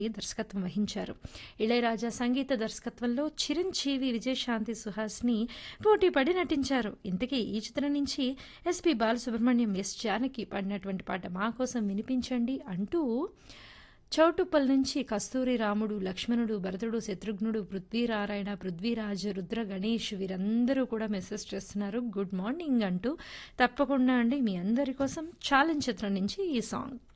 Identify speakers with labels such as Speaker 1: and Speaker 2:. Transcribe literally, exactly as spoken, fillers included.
Speaker 1: ఈ దర్శకత్వం వహించారు. ఇళయరాజా సంగీత దర్శకత్వంలో చిరంజీవి, విజయశాంతి, సుహాస్ని పోటీ పడి నటించారు. ఇంతకీ ఈ చిత్రం నుంచి ఎస్పి బాలసుబ్రహ్మణ్యం, ఎస్ జానకి పాడినటువంటి పాట మా కోసం వినిపించండి అంటూ చౌటుప్పల్ నుంచి కస్తూరి, రాముడు, లక్ష్మణుడు, భరతుడు, శత్రుఘ్నుడు, పృథ్వీనారాయణ, పృథ్వీరాజ్, రుద్ర, గణేష్ వీరందరూ కూడా మెసేజ్ చేస్తున్నారు గుడ్ మార్నింగ్ అంటూ. తప్పకుండా అండి మీ అందరి కోసం ఛాలెంజ్ చిత్రం నుంచి ఈ సాంగ్.